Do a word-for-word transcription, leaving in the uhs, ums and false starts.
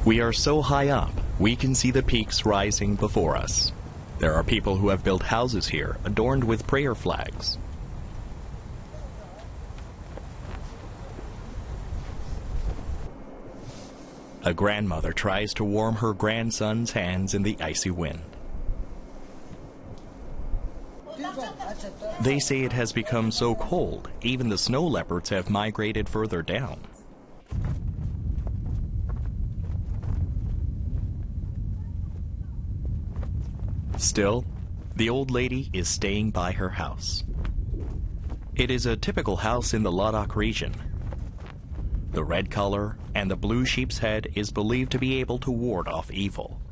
We are so high up, we can see the peaks rising before us. There are people who have built houses here, adorned with prayer flags. A grandmother tries to warm her grandson's hands in the icy wind. They say it has become so cold, even the snow leopards have migrated further down. Still, the old lady is staying by her house. It is a typical house in the Ladakh region. The red color and the blue sheep's head is believed to be able to ward off evil.